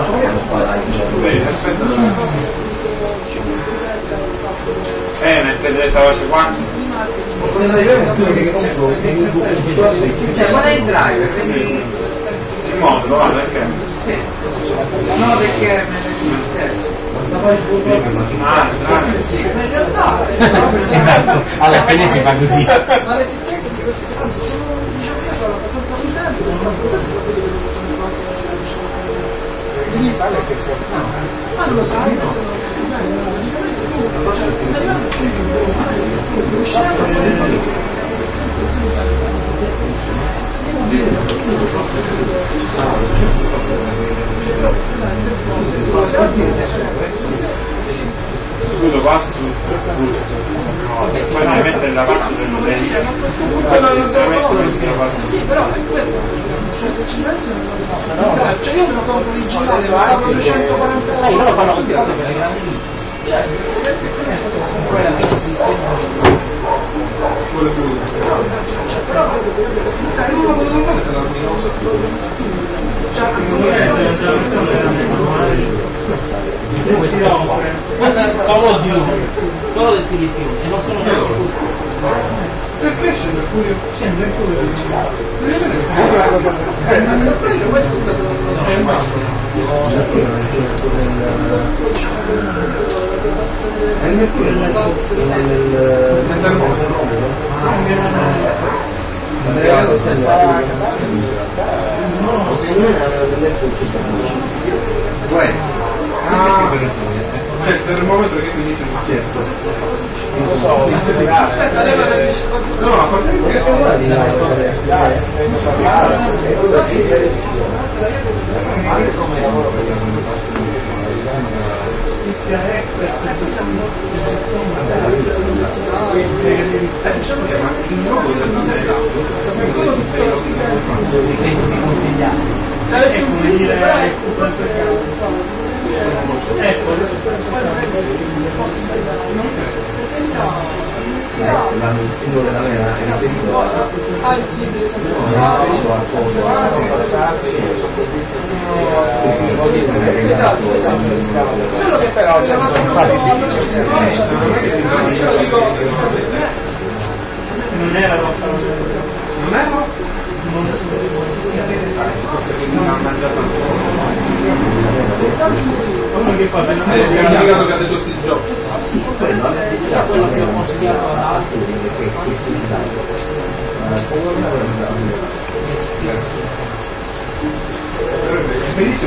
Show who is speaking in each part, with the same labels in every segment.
Speaker 1: Aspetta. Nel sedere stava quanto?
Speaker 2: Cioè, qual è il driver?
Speaker 1: Il modulo, va, perché?
Speaker 2: Sì. No, perché sì, in realtà
Speaker 3: alla fine si fa così.
Speaker 4: Ma l'esistenza di questi secondi sono abbastanza contenti per quanto ma non lo sai,
Speaker 1: scusa, passo sul gusto. Poi devi mettere la parte del modello.
Speaker 4: sì, però è questo. Cioè, se ci pensi è una cosa. Cioè, io me lo compro originale, lo pago 240 euro.
Speaker 3: Loro fanno così per le grandi linee. Cioè, poi alla fine si
Speaker 4: Però uno che non
Speaker 3: solo del Filippino e non sono
Speaker 4: per crescere il Mercurio sì, il Mercurio questo è stato
Speaker 2: il Mercurio nel
Speaker 1: Per il momento che mi dice successo.
Speaker 4: non lo so, aspetta,
Speaker 1: no, a parte che
Speaker 2: come lavoro
Speaker 4: diciamo che il nuovo del saresti un film
Speaker 2: il simbolo della mela è riferito al
Speaker 4: solo che però
Speaker 1: non era nostra, non è nostra, non che fa non è indicato che ha detto Steve Jobs.
Speaker 2: quello che ho consigliato ad altri
Speaker 1: Benissimo,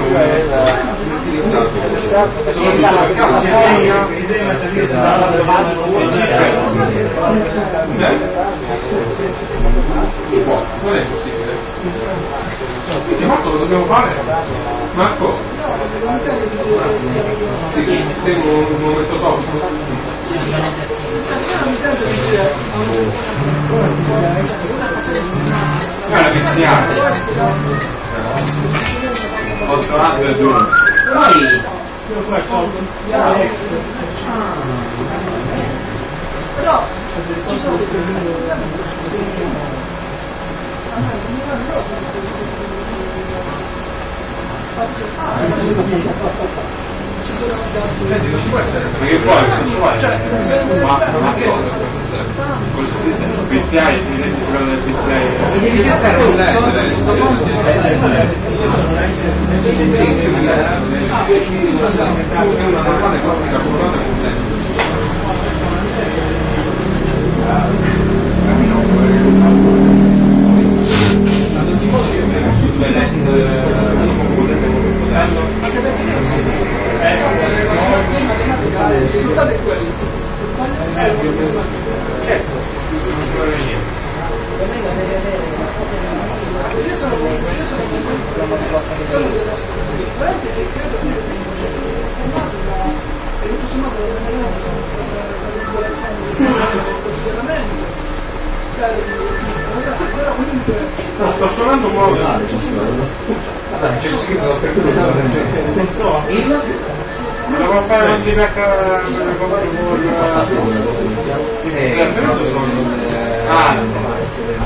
Speaker 1: si può, non è possibile. Quindi Marco lo dobbiamo fare? Marco? Seguo un momento topico. Guarda che siamo. Ho suonato per due.
Speaker 4: però ci sono
Speaker 1: Senti, non si può essere perché poi non si può essere ma che cosa PCI, ti senti quello del
Speaker 4: il risultato è quello.
Speaker 1: Certo,
Speaker 4: io sono sicuramente che credo che tutto sommato però comunque
Speaker 1: sto suonando nuovo.
Speaker 2: c'è scritto per
Speaker 1: Volevo fare un feedback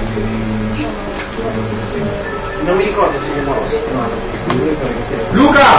Speaker 3: non mi ricordo se
Speaker 1: Luca!